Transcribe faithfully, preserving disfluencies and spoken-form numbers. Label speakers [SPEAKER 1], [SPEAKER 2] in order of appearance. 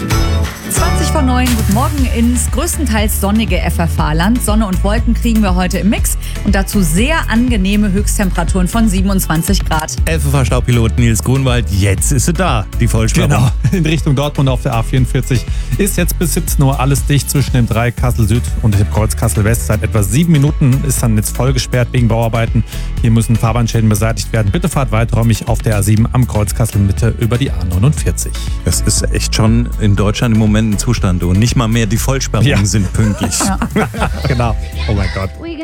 [SPEAKER 1] zwanzig vor neun, guten Morgen ins größtenteils sonnige F F H-Land. Sonne und Wolken kriegen wir heute im Mix und dazu sehr angenehme Höchsttemperaturen von siebenundzwanzig Grad.
[SPEAKER 2] F F H-Staubpilot Nils Grunwald, jetzt ist sie da, die Vollsperrung.
[SPEAKER 3] Genau, in Richtung Dortmund auf der A vierundvierzig ist jetzt bis siebzehn Uhr alles dicht zwischen dem Dreieck Kassel Süd und dem Kreuz Kassel West. Seit etwa sieben Minuten ist dann jetzt voll gesperrt wegen Bauarbeiten. Hier müssen Fahrbahnschäden beseitigt werden. Bitte fahrt weiträumig auf der A sieben am Kreuz Kassel Mitte über die A neunundvierzig.
[SPEAKER 2] Es ist echt schon in Deutschland im Moment ein Zustand und nicht mal mehr die Vollsperrungen
[SPEAKER 3] Ja.
[SPEAKER 2] sind pünktlich.
[SPEAKER 1] Ja.
[SPEAKER 3] Genau. Oh mein Gott.